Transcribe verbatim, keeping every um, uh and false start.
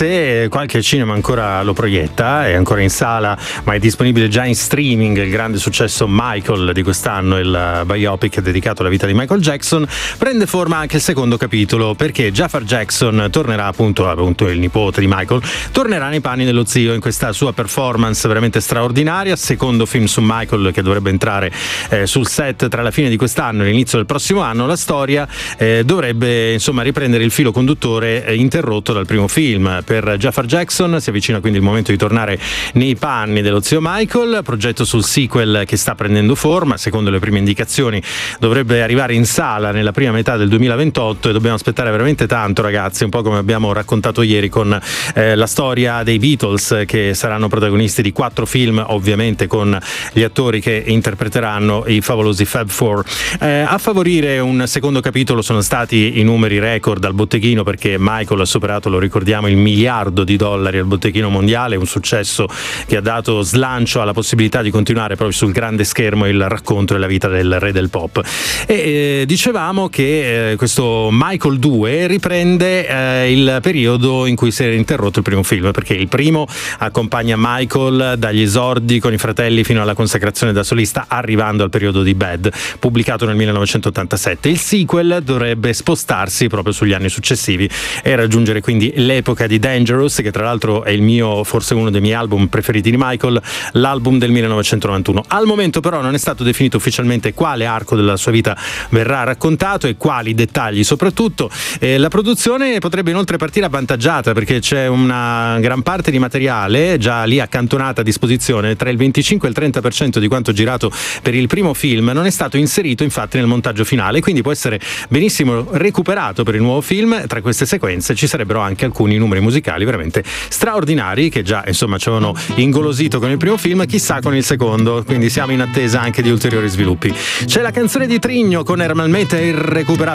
se qualche cinema ancora lo proietta, è ancora in sala ma è disponibile già in streaming il grande successo Michael di quest'anno, il biopic dedicato alla vita di Michael Jackson. Prende forma anche il secondo capitolo, perché Jafar Jackson tornerà appunto, appunto il nipote di Michael, tornerà nei panni dello zio in questa sua performance veramente straordinaria, secondo film su Michael che dovrebbe entrare eh, sul set tra la fine di quest'anno e l'inizio del prossimo anno. La storia eh, dovrebbe insomma riprendere il filo conduttore eh, interrotto dal primo film. Per Jafar Jackson si avvicina quindi il momento di tornare nei panni dello zio Michael, progetto sul sequel che sta prendendo forma, secondo le prime indicazioni dovrebbe arrivare in sala nella prima metà del duemilaventotto e dobbiamo aspettare veramente tanto, ragazzi, un po' come abbiamo raccontato ieri con eh, la storia dei Beatles, che saranno protagonisti di quattro film, ovviamente con gli attori che interpreteranno i favolosi Fab Four. Eh, a favorire un secondo capitolo sono stati i numeri record al botteghino, perché Michael ha superato, lo ricordiamo, il miliardo di dollari al botteghino mondiale, un successo che ha dato slancio alla possibilità di continuare proprio sul grande schermo il racconto della vita del re del pop. E eh, dicevamo che eh, questo Michael due riprende eh, il periodo in cui si era interrotto il primo film, perché il primo accompagna Michael dagli esordi con i fratelli fino alla consacrazione da solista, arrivando al periodo di Bad, pubblicato nel millenovecentottantasette. Il sequel dovrebbe spostarsi proprio sugli anni successivi e raggiungere quindi l'epoca di Dangerous, che tra l'altro è il mio, forse uno dei miei album preferiti di Michael, l'album del millenovecentonovantuno. Al momento però non è stato definito ufficialmente quale arco della sua vita verrà raccontato e quali dettagli soprattutto. Eh, la produzione potrebbe inoltre partire avvantaggiata, perché c'è una gran parte di materiale già lì accantonata a disposizione, tra il venticinque e il trenta per cento di quanto girato per il primo film non è stato inserito infatti nel montaggio finale, quindi può essere benissimo recuperato per il nuovo film. Tra queste sequenze ci sarebbero anche alcuni numeri musicali veramente straordinari che già insomma ci avevano ingolosito con il primo film, chissà con il secondo, quindi siamo in attesa anche di ulteriori sviluppi. C'è la canzone di Trigno con Ermalmeta irrecuperabile.